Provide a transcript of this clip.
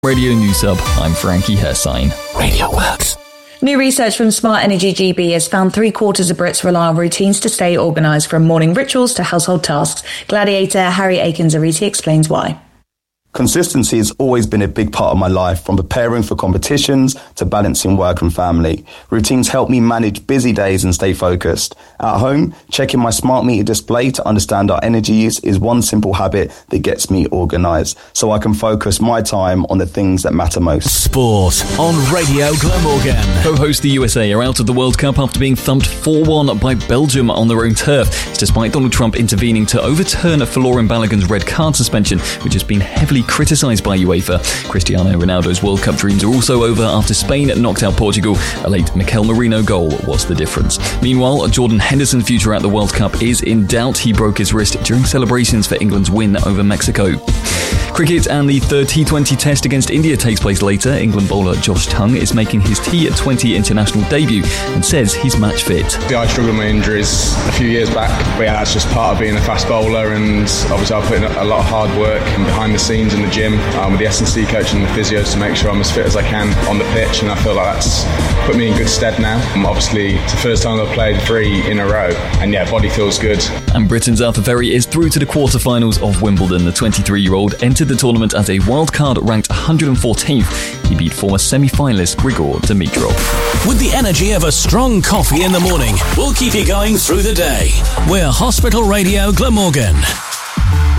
Radio News Hub, I'm Frankie Hersign. Radio Works. New research from Smart Energy GB has found 3/4 of Brits rely on routines to stay organised, from morning rituals to household tasks. Gladiator Harry Aiken-Zariti explains why. Consistency has always been a big part of my life, from preparing for competitions to balancing work and family. Routines help me manage busy days and stay focused. At home, checking my smart meter display to understand our energy use is one simple habit that gets me organised, so I can focus my time on the things that matter most. Sport on Radio Glamorgan. Co-host the USA are out of the World Cup after being thumped 4-1 by Belgium on their own turf. It's despite Donald Trump intervening to overturn Folarin Balogun's red card suspension, which has been heavily criticised by UEFA. Cristiano Ronaldo's World Cup dreams are also over after Spain knocked out Portugal. A late Mikel Merino goal was the difference. Meanwhile, Jordan Henderson's future at the World Cup is in doubt. He broke his wrist during celebrations for England's win over Mexico. Cricket and the third T20 test against India takes place later. England bowler Josh Tongue is making his T20 international debut and says he's match fit. I struggled with my injuries a few years back, but yeah, that's just part of being a fast bowler, and obviously I put in a lot of hard work and behind the scenes in the gym with the S&C coach and the physios to make sure I'm as fit as I can on the pitch, and I feel like that's put me in good stead now. Obviously, it's the first time I've played 3 in a row, and yeah, body feels good. And Britain's Arthur Ferry is through to the quarterfinals of Wimbledon. The 23-year-old entered the tournament as a wildcard ranked 114th. He beat former semi-finalist Grigor Dimitrov. With the energy of a strong coffee in the morning, we'll keep you going through the day. We're Hospital Radio Glamorgan.